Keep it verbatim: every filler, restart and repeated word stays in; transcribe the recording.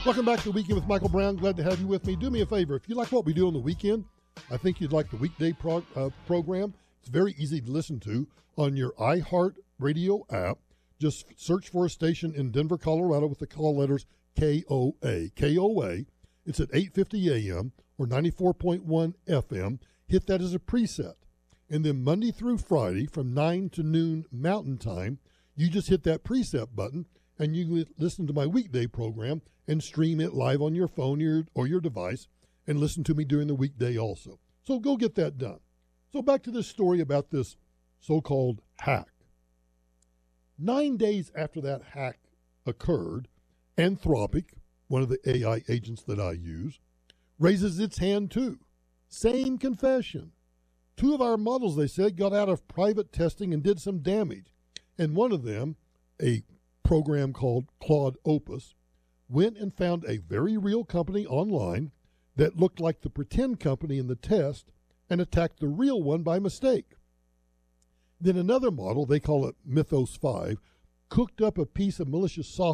Welcome back to The Weekend with Michael Brown. Glad to have you with me. Do me a favor. If you like what we do on the weekend, I think you'd like the weekday prog- uh, program. It's very easy to listen to on your iHeart Radio app. Just search for a station in Denver, Colorado with the call letters K O A. K O A. It's at eight fifty a.m. or ninety-four point one F M. Hit that as a preset. And then Monday through Friday from nine to noon Mountain Time, you just hit that preset button and you listen to my weekday program and stream it live on your phone or your, or your device and listen to me during the weekday also. So go get that done. So back to this story about this so-called hack. Nine days after that hack occurred, Anthropic, one of the A I agents that I use, raises its hand too. Same confession. Two of our models, they said, got out of private testing and did some damage. And one of them, a program called Claude Opus, went and found a very real company online that looked like the pretend company in the test and attacked the real one by mistake. Then another model, they call it Mythos five, cooked up a piece of malicious software